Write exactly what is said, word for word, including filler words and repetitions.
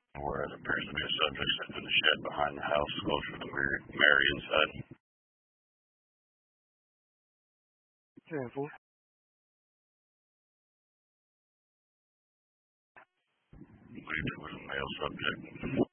where it appears to be a subject sitting in the shed behind the house, closer to the Mary, Mary inside. Careful. Believed it was a male subject.